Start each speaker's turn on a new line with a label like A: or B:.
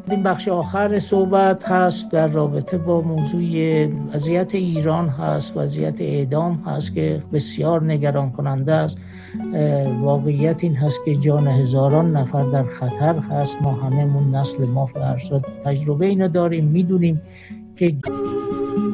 A: این بخش آخر صحبت هست در رابطه با موضوع وضعیت ایران هست، وضعیت اعدام هست که بسیار نگران کننده است. واقعیت این هست که جان هزاران نفر در خطر هست. ما هممون نسل ما فرزاد تجربه اینو داریم، میدونیم که